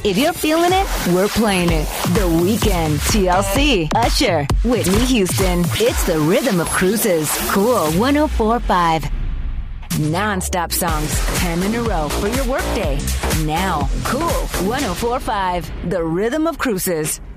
If you're feeling it, we're playing it. The Weeknd, TLC, Usher, Whitney Houston. It's the rhythm of cruises. Cool 104.5. Non-stop songs, 10 in a row for your workday. Now, Cool 104.5. The rhythm of cruises.